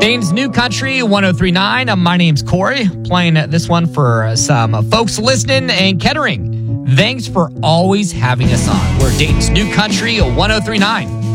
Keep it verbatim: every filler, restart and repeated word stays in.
Dayton's New Country one oh three point nine. Uh, my name's Corey, playing this one for some uh, folks listening and Kettering. Thanks for always having us on. We're Dayton's New Country one oh three point nine.